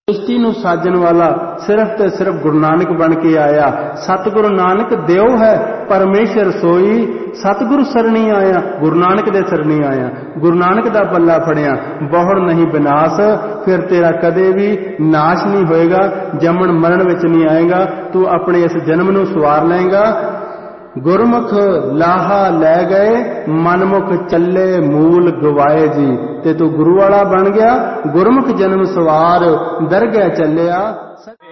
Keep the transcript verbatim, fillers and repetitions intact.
सृष्टि नूं साजन वाला सिर्फ ते सिर्फ गुरु नानक बन के आया। सतगुरु नानक देव है परमेश्वर सोई, सतगुरु सरणी आया, गुरु नानक दे सरणी आया, गुरु नानक दा पल्ला फड़िया, बहुड़ नहीं विनाश, फिर तेरा कदे भी नाश नहीं होएगा, जमन मरण विच नहीं आएगा, तू अपने इस जन्म नूं सवार लेगा। गुरमुख लाहा लै गए, मनमुख चले मूल गवाए जी, ते तू गुरु वाला बन गया, गुरमुख जन्म सवार दरगह चलिया।